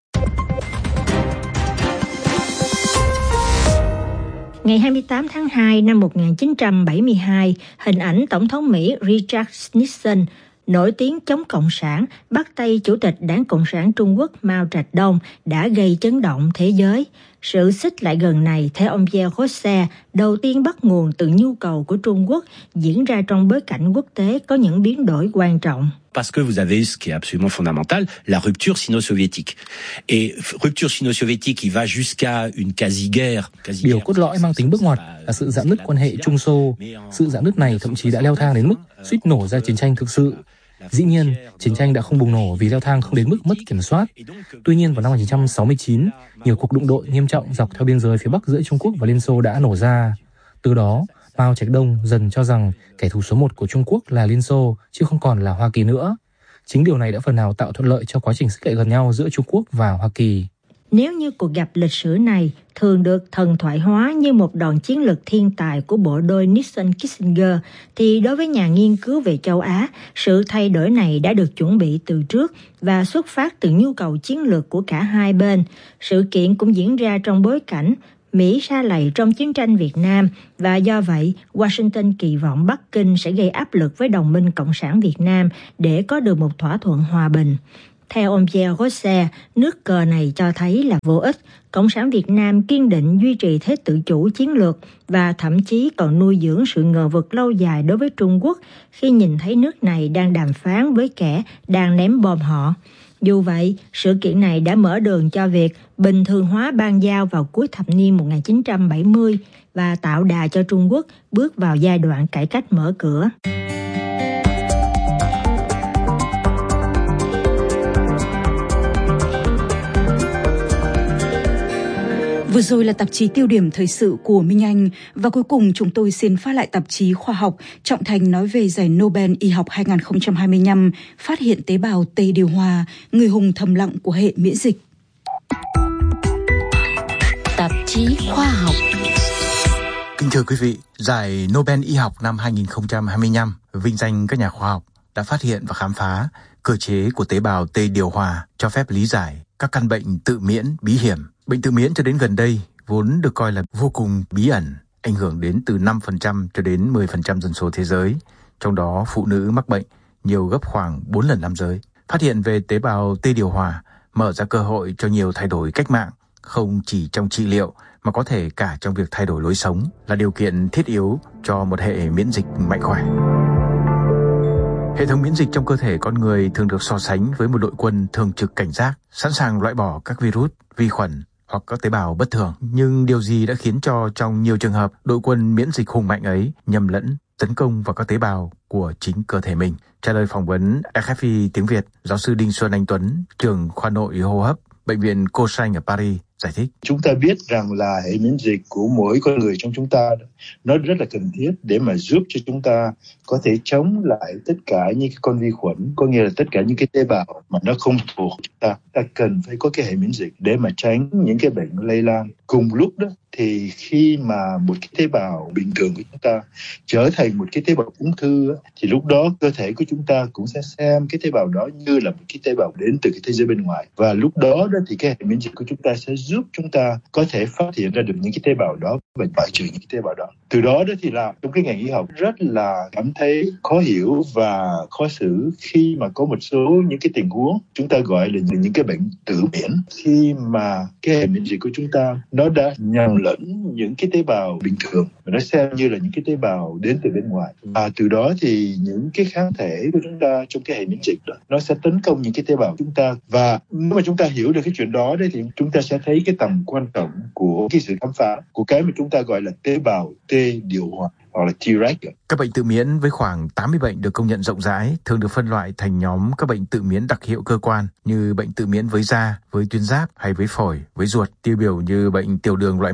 Ngày hai mươi tám tháng hai năm một nghìn chín trăm bảy mươi hai, hình ảnh Tổng thống Mỹ Richard Nixon nổi tiếng chống Cộng sản, bắt tay Chủ tịch Đảng Cộng sản Trung Quốc Mao Trạch Đông đã gây chấn động thế giới. Sự xích lại gần này, theo ông Pierre Rosset, đầu tiên bắt nguồn từ nhu cầu của Trung Quốc diễn ra trong bối cảnh quốc tế có những biến đổi quan trọng. Parce que vous avez ce qui est absolument fondamental, la rupture sino-soviétique. Et rupture sino-soviétique qui va jusqu'à une quasi-guerre. Điều cốt lõi mang tính bước ngoặt là sự rạn nứt quan hệ Trung Xô. Sự rạn nứt này thậm chí đã leo thang đến mức suýt nổ ra chiến tranh thực sự. Dĩ nhiên, chiến tranh đã không bùng nổ vì leo thang không đến mức mất kiểm soát. Tuy nhiên, vào năm một nghìn chín trăm sáu mươi chín, nhiều cuộc đụng độ nghiêm trọng dọc theo biên giới phía Bắc giữa Trung Quốc và Liên Xô đã nổ ra. Từ đó, Mao Trạch Đông dần cho rằng kẻ thù số một của Trung Quốc là Liên Xô, chứ không còn là Hoa Kỳ nữa. Chính điều này đã phần nào tạo thuận lợi cho quá trình xích lại gần nhau giữa Trung Quốc và Hoa Kỳ. Nếu như cuộc gặp lịch sử này thường được thần thoại hóa như một đòn chiến lược thiên tài của bộ đôi Nixon-Kissinger, thì đối với nhà nghiên cứu về châu Á, sự thay đổi này đã được chuẩn bị từ trước và xuất phát từ nhu cầu chiến lược của cả hai bên. Sự kiện cũng diễn ra trong bối cảnh Mỹ sa lầy trong chiến tranh Việt Nam và do vậy Washington kỳ vọng Bắc Kinh sẽ gây áp lực với đồng minh Cộng sản Việt Nam để có được một thỏa thuận hòa bình. Theo ông Pierre Rosset, nước cờ này cho thấy là vô ích. Cộng sản Việt Nam kiên định duy trì thế tự chủ chiến lược và thậm chí còn nuôi dưỡng sự ngờ vực lâu dài đối với Trung Quốc khi nhìn thấy nước này đang đàm phán với kẻ đang ném bom họ. Dù vậy, sự kiện này đã mở đường cho việc bình thường hóa ban giao vào cuối thập niên một nghìn chín trăm bảy mươi và tạo đà cho Trung Quốc bước vào giai đoạn cải cách mở cửa. Vừa rồi là tạp chí tiêu điểm thời sự của Minh Anh và cuối cùng chúng tôi xin phát lại tạp chí khoa học Trọng Thành nói về giải Nobel y học hai không hai lăm phát hiện tế bào T điều hòa, người hùng thầm lặng của hệ miễn dịch. Tạp chí khoa học. Kính thưa quý vị, giải Nobel y học năm hai không hai lăm vinh danh các nhà khoa học đã phát hiện và khám phá cơ chế của tế bào T điều hòa cho phép lý giải các căn bệnh tự miễn bí hiểm. Bệnh tự miễn cho đến gần đây vốn được coi là vô cùng bí ẩn, ảnh hưởng đến từ năm phần trăm cho đến mười phần trăm dân số thế giới, trong đó phụ nữ mắc bệnh nhiều gấp khoảng bốn lần nam giới. Phát hiện về tế bào T điều hòa mở ra cơ hội cho nhiều thay đổi cách mạng, không chỉ trong trị liệu mà có thể cả trong việc thay đổi lối sống, là điều kiện thiết yếu cho một hệ miễn dịch mạnh khỏe. Hệ thống miễn dịch trong cơ thể con người thường được so sánh với một đội quân thường trực cảnh giác, sẵn sàng loại bỏ các virus, vi khuẩn hoặc các tế bào bất thường. Nhưng điều gì đã khiến cho trong nhiều trường hợp đội quân miễn dịch hùng mạnh ấy nhầm lẫn tấn công vào các tế bào của chính cơ thể mình? Trả lời phỏng vấn rờ ép i tiếng Việt, giáo sư Đinh Xuân Anh Tuấn, trưởng khoa nội hô hấp, Bệnh viện Cochrane ở Paris, giải thích. Chúng ta biết rằng là hệ miễn dịch của mỗi con người trong chúng ta nó rất là cần thiết để mà giúp cho chúng ta có thể chống lại tất cả những cái con vi khuẩn, có nghĩa là tất cả những cái tế bào mà nó không thuộc chúng ta. Ta cần phải có cái hệ miễn dịch để mà tránh những cái bệnh lây lan. Cùng lúc đó thì khi mà một cái tế bào bình thường của chúng ta trở thành một cái tế bào ung thư thì lúc đó cơ thể của chúng ta cũng sẽ xem cái tế bào đó như là một cái tế bào đến từ cái thế giới bên ngoài, và lúc đó đó thì cái hệ miễn dịch của chúng ta sẽ giúp chúng ta có thể phát hiện ra được những cái tế bào đó và bài trừ những cái tế bào đó. Từ đó đó thì là trong cái ngành y học rất là cảm thấy khó hiểu và khó xử khi mà có một số những cái tình huống chúng ta gọi là những cái bệnh tự miễn, khi mà cái hệ miễn dịch của chúng ta nó đã nhầm lẫn những cái tế bào bình thường và nó xem như là những cái tế bào đến từ bên ngoài, và từ đó thì những cái kháng thể của chúng ta trong cái hệ miễn dịch đó nó sẽ tấn công những cái tế bào của chúng ta. Và nếu mà chúng ta hiểu được cái chuyện đó đấy thì chúng ta sẽ thấy cái tầm quan trọng của cái sự khám phá của cái mà chúng ta gọi là tế bào T điều hòa hoặc là T-Rex. Các bệnh tự miễn với khoảng tám mươi bệnh được công nhận rộng rãi thường được phân loại thành nhóm các bệnh tự miễn đặc hiệu cơ quan như bệnh tự miễn với da, với tuyến giáp hay với phổi, với ruột, tiêu biểu như bệnh tiểu đường loại một,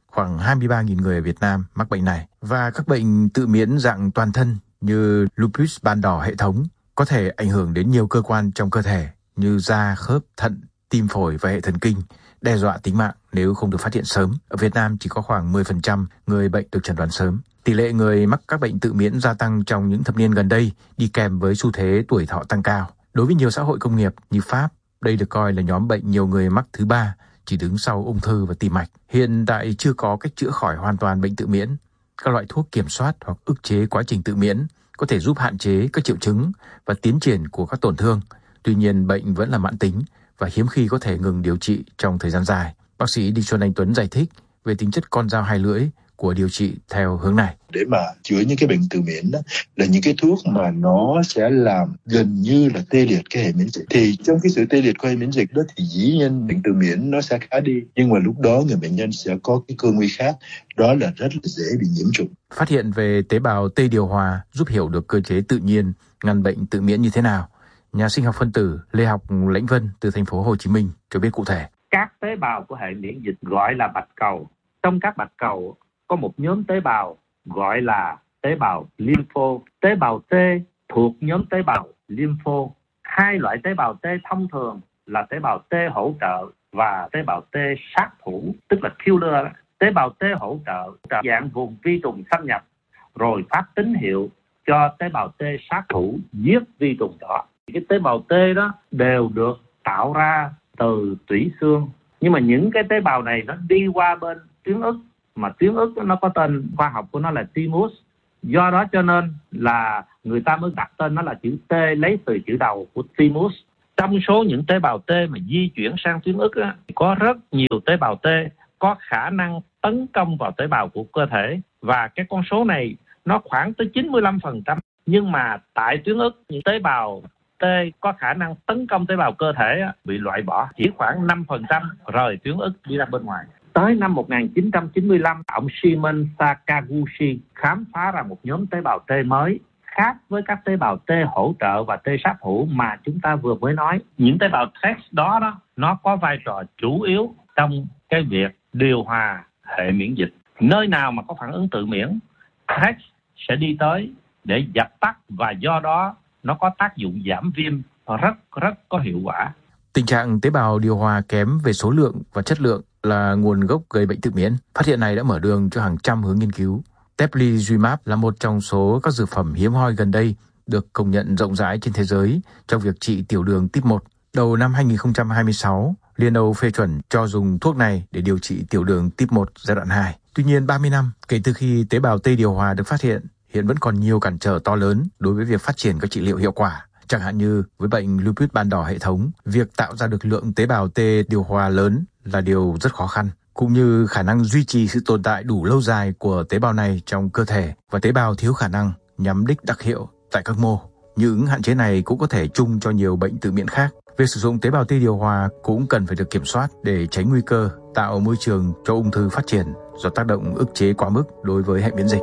khoảng hai mươi ba nghìn người ở Việt Nam mắc bệnh này. Và các bệnh tự miễn dạng toàn thân như lupus ban đỏ hệ thống có thể ảnh hưởng đến nhiều cơ quan trong cơ thể như da, khớp, thận, tim phổi và hệ thần kinh, đe dọa tính mạng nếu không được phát hiện sớm. Ở Việt Nam chỉ có khoảng mười phần trăm người bệnh được chẩn đoán sớm. Tỷ lệ người mắc các bệnh tự miễn gia tăng trong những thập niên gần đây đi kèm với xu thế tuổi thọ tăng cao. Đối với nhiều xã hội công nghiệp như Pháp, đây được coi là nhóm bệnh nhiều người mắc thứ ba, chỉ đứng sau ung thư và tim mạch. Hiện tại chưa có cách chữa khỏi hoàn toàn bệnh tự miễn. Các loại thuốc kiểm soát hoặc ức chế quá trình tự miễn có thể giúp hạn chế các triệu chứng và tiến triển của các tổn thương. Tuy nhiên, bệnh vẫn là mãn tính và hiếm khi có thể ngừng điều trị trong thời gian dài. Bác sĩ Đinh Xuân Anh Tuấn giải thích về tính chất con dao hai lưỡi của điều trị theo hướng này. Để mà chữa những cái bệnh tự miễn đó là những cái thuốc mà nó sẽ làm gần như là tê liệt cái hệ miễn dịch. Thì trong cái sự tê liệt của hệ miễn dịch đó thì dĩ nhiên bệnh tự miễn nó sẽ khá đi. Nhưng mà lúc đó người bệnh nhân sẽ có cái cơ nguy khác, đó là rất là dễ bị nhiễm trùng. Phát hiện về tế bào T điều hòa giúp hiểu được cơ chế tự nhiên ngăn bệnh tự miễn như thế nào. Nhà sinh học phân tử Lê Học Lãnh Vân từ thành phố Hồ Chí Minh cho biết cụ thể. Các tế bào của hệ miễn dịch gọi là bạch cầu. Trong các bạch cầu có một nhóm tế bào gọi là tế bào lympho. Tế bào T thuộc nhóm tế bào lympho. Hai loại tế bào T thông thường là tế bào T hỗ trợ và tế bào T sát thủ, tức là killer. Tế bào T hỗ trợ dạng vùng vi trùng xâm nhập rồi phát tín hiệu cho tế bào T sát thủ giết vi trùng đó. Cái tế bào T đó đều được tạo ra từ tủy xương. Nhưng mà những cái tế bào này nó đi qua bên tuyến ức, mà tuyến ức nó có tên khoa học của nó là thymus. Do đó cho nên là người ta mới đặt tên nó là chữ T, lấy từ chữ đầu của thymus. Trong số những tế bào T mà di chuyển sang tuyến ức á, có rất nhiều tế bào T có khả năng tấn công vào tế bào của cơ thể. Và cái con số này nó khoảng tới chín mươi lăm phần trăm. Nhưng mà tại tuyến ức, những tế bào T có khả năng tấn công tế bào cơ thể á, bị loại bỏ chỉ khoảng năm phần trăm rời tuyến ức đi ra bên ngoài. Tới năm một nghìn chín trăm chín mươi lăm, ông Shimon Sakaguchi khám phá ra một nhóm tế bào T mới khác với các tế bào T hỗ trợ và T sát thủ mà chúng ta vừa mới nói. Những tế bào T đó đó nó có vai trò chủ yếu trong cái việc điều hòa hệ miễn dịch. Nơi nào mà có phản ứng tự miễn, T sẽ đi tới để dập tắt và do đó nó có tác dụng giảm viêm rất rất có hiệu quả. Tình trạng tế bào điều hòa kém về số lượng và chất lượng là nguồn gốc gây bệnh tự miễn. Phát hiện này đã mở đường cho hàng trăm hướng nghiên cứu. Teplizumab là một trong số các dược phẩm hiếm hoi gần đây được công nhận rộng rãi trên thế giới trong việc trị tiểu đường type một. Đầu năm hai nghìn không trăm hai mươi sáu, Liên Âu phê chuẩn cho dùng thuốc này để điều trị tiểu đường type một giai đoạn hai. Tuy nhiên, ba mươi năm kể từ khi tế bào T điều hòa được phát hiện, hiện vẫn còn nhiều cản trở to lớn đối với việc phát triển các trị liệu hiệu quả. Chẳng hạn như với bệnh lupus ban đỏ hệ thống, việc tạo ra được lượng tế bào T điều hòa lớn là điều rất khó khăn, cũng như khả năng duy trì sự tồn tại đủ lâu dài của tế bào này trong cơ thể, và tế bào thiếu khả năng nhắm đích đặc hiệu tại các mô. Những hạn chế này cũng có thể chung cho nhiều bệnh tự miễn khác. Việc sử dụng tế bào T điều hòa cũng cần phải được kiểm soát để tránh nguy cơ tạo môi trường cho ung thư phát triển do tác động ức chế quá mức đối với hệ miễn dịch.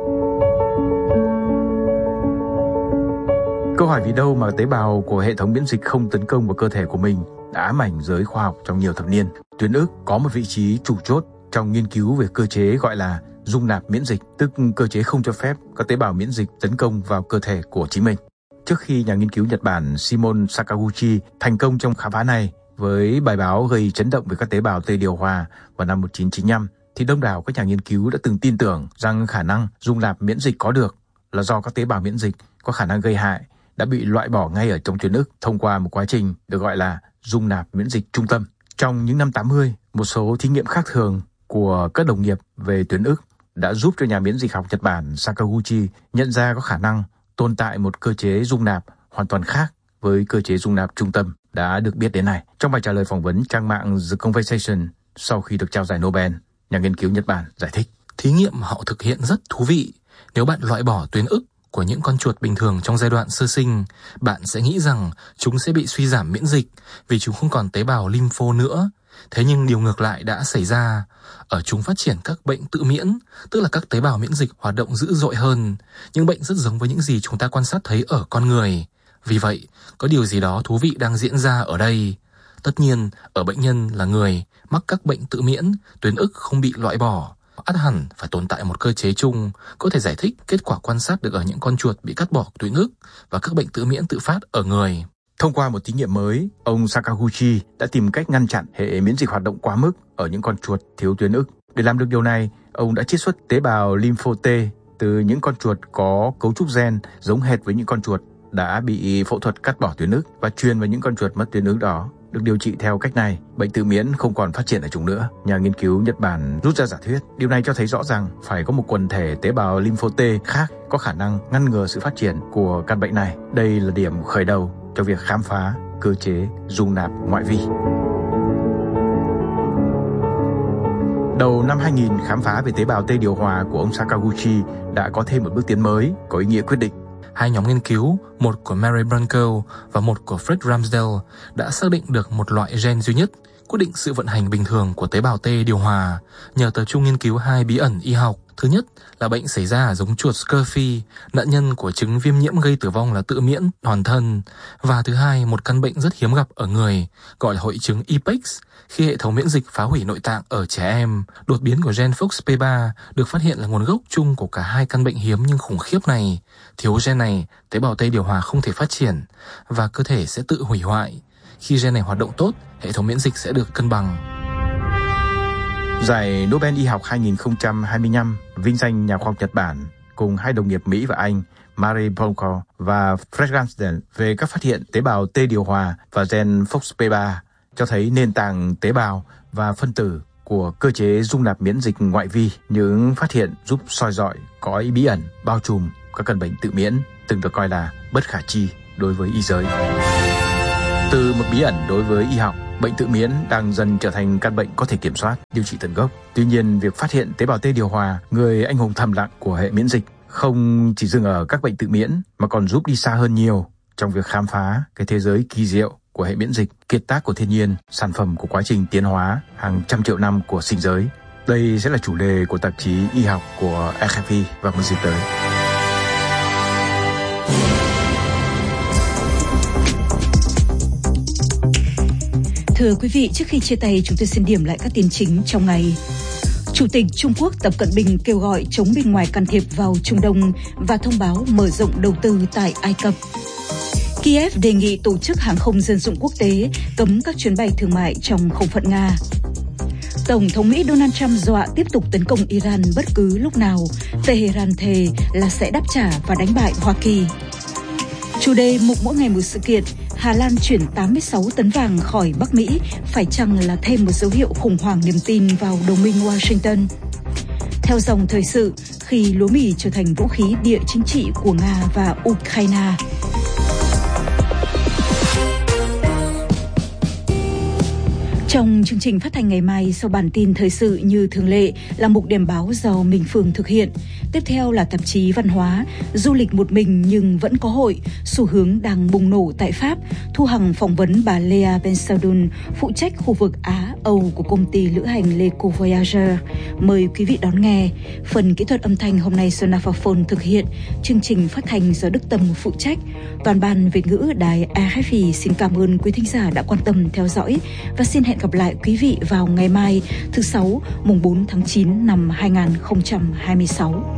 Câu hỏi vì đâu mà tế bào của hệ thống miễn dịch không tấn công vào cơ thể của mình đã ám ảnh giới khoa học trong nhiều thập niên. Tuyến ức có một vị trí chủ chốt trong nghiên cứu về cơ chế gọi là dung nạp miễn dịch, tức cơ chế không cho phép các tế bào miễn dịch tấn công vào cơ thể của chính mình. Trước khi nhà nghiên cứu Nhật Bản Shimon Sakaguchi thành công trong khám phá này với bài báo gây chấn động về các tế bào T điều hòa vào năm một nghìn chín trăm chín mươi lăm, thì đông đảo các nhà nghiên cứu đã từng tin tưởng rằng khả năng dung nạp miễn dịch có được là do các tế bào miễn dịch có khả năng gây hại đã bị loại bỏ ngay ở trong tuyến ức thông qua một quá trình được gọi là dung nạp miễn dịch trung tâm. Trong những năm tám mươi, một số thí nghiệm khác thường của các đồng nghiệp về tuyến ức đã giúp cho nhà miễn dịch học Nhật Bản Sakaguchi nhận ra có khả năng tồn tại một cơ chế dung nạp hoàn toàn khác với cơ chế dung nạp trung tâm đã được biết đến này. Trong bài trả lời phỏng vấn trang mạng The Conversation sau khi được trao giải Nobel, nhà nghiên cứu Nhật Bản giải thích. Thí nghiệm họ thực hiện rất thú vị. Nếu bạn loại bỏ tuyến ức của những con chuột bình thường trong giai đoạn sơ sinh, bạn sẽ nghĩ rằng chúng sẽ bị suy giảm miễn dịch vì chúng không còn tế bào lympho nữa. Thế nhưng điều ngược lại đã xảy ra. Ở chúng phát triển các bệnh tự miễn, tức là các tế bào miễn dịch hoạt động dữ dội hơn. Những bệnh rất giống với những gì chúng ta quan sát thấy ở con người. Vì vậy, có điều gì đó thú vị đang diễn ra ở đây. Tất nhiên, ở bệnh nhân là người mắc các bệnh tự miễn, tuyến ức không bị loại bỏ. ắt hẳn phải tồn tại một cơ chế chung có thể giải thích kết quả quan sát được ở những con chuột bị cắt bỏ tuyến ức và các bệnh tự miễn tự phát ở người. Thông qua một thí nghiệm mới, ông Sakaguchi đã tìm cách ngăn chặn hệ miễn dịch hoạt động quá mức ở những con chuột thiếu tuyến ức. Để làm được điều này, ông đã chiết xuất tế bào lympho T từ những con chuột có cấu trúc gen giống hệt với những con chuột đã bị phẫu thuật cắt bỏ tuyến ức và truyền vào những con chuột mất tuyến ức đó. Được điều trị theo cách này, bệnh tự miễn không còn phát triển ở chúng nữa. Nhà nghiên cứu Nhật Bản rút ra giả thuyết. Điều này cho thấy rõ rằng phải có một quần thể tế bào lympho T khác có khả năng ngăn ngừa sự phát triển của căn bệnh này. Đây là điểm khởi đầu cho việc khám phá cơ chế dung nạp ngoại vi. Đầu năm hai nghìn, khám phá về tế bào T điều hòa của ông Sakaguchi đã có thêm một bước tiến mới có ý nghĩa quyết định. Hai nhóm nghiên cứu, một của Mary Branco và một của Fred Ramsdell, đã xác định được một loại gen duy nhất quyết định sự vận hành bình thường của tế bào T điều hòa nhờ tập trung nghiên cứu hai bí ẩn y học. Thứ nhất là bệnh xảy ra ở giống chuột Scurvy, nạn nhân của chứng viêm nhiễm gây tử vong là tự miễn toàn thân. Và thứ hai, một căn bệnh rất hiếm gặp ở người, gọi là hội chứng I P E X, khi hệ thống miễn dịch phá hủy nội tạng ở trẻ em. Đột biến của gen F O X P ba được phát hiện là nguồn gốc chung của cả hai căn bệnh hiếm nhưng khủng khiếp này. Thiếu gen này, tế bào T điều hòa không thể phát triển và cơ thể sẽ tự hủy hoại. Khi gen này hoạt động tốt, hệ thống miễn dịch sẽ được cân bằng. Giải Nobel Y học hai nghìn không trăm hai mươi lăm vinh danh nhà khoa học Nhật Bản cùng hai đồng nghiệp Mỹ và Anh Mary Branco và Fred Ramsdell về các phát hiện tế bào T điều hòa và gen F O X P ba, cho thấy nền tảng tế bào và phân tử của cơ chế dung nạp miễn dịch ngoại vi. Những phát hiện giúp soi rọi cõi bí ẩn bao trùm các căn bệnh tự miễn từng được coi là bất khả tri đối với y giới. Từ một bí ẩn đối với y học, bệnh tự miễn đang dần trở thành căn bệnh có thể kiểm soát, điều trị tận gốc. Tuy nhiên, việc phát hiện tế bào T điều hòa, người anh hùng thầm lặng của hệ miễn dịch, không chỉ dừng ở các bệnh tự miễn mà còn giúp đi xa hơn nhiều trong việc khám phá cái thế giới kỳ diệu của hệ miễn dịch, kiệt tác của thiên nhiên, sản phẩm của quá trình tiến hóa hàng trăm triệu năm của sinh giới. Đây sẽ là chủ đề của tạp chí y học của R F I vào một dịp tới. Thưa quý vị, trước khi chia tay, chúng tôi xin điểm lại các tin chính trong ngày. Chủ tịch Trung Quốc Tập Cận Bình kêu gọi chống bên ngoài can thiệp vào Trung Đông và thông báo mở rộng đầu tư tại Ai Cập. Kiev đề nghị tổ chức hàng không dân dụng quốc tế cấm các chuyến bay thương mại trong không phận Nga. Tổng thống Mỹ Donald Trump dọa tiếp tục tấn công Iran bất cứ lúc nào. Tehran thề là sẽ đáp trả và đánh bại Hoa Kỳ. Chủ đề mục mỗi ngày một sự kiện. Hà Lan chuyển tám mươi sáu tấn vàng khỏi Bắc Mỹ, phải chăng là thêm một dấu hiệu khủng hoảng niềm tin vào đồng minh Washington? Theo dòng thời sự, khi lúa mì trở thành vũ khí địa chính trị của Nga và Ukraine. Trong chương trình phát thanh ngày mai, sau bản tin thời sự như thường lệ là mục điểm báo do Minh Phương thực hiện. Tiếp theo là tạp chí văn hóa, du lịch một mình nhưng vẫn có hội, xu hướng đang bùng nổ tại Pháp. Thu Hằng phỏng vấn bà Lea Bensadoun, phụ trách khu vực Á, Âu của công ty lữ hành Le Covoyageur. Mời quý vị đón nghe. Phần kỹ thuật âm thanh hôm nay Sonaphone thực hiện. Chương trình phát thanh do Đức Tâm phụ trách. Toàn ban Việt ngữ đài R F I xin cảm ơn quý thính giả đã quan tâm theo dõi và xin hẹn gặp lại quý vị vào ngày mai thứ Sáu, mùng bốn tháng chín năm hai nghìn không trăm hai mươi sáu.